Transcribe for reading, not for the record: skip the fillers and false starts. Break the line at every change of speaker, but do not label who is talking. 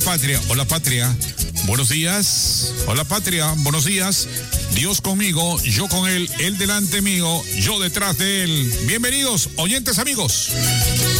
patria. Hola, patria. Buenos días. Hola, patria. Buenos días. Dios conmigo, yo con él delante mío, yo detrás de él. Bienvenidos, oyentes amigos.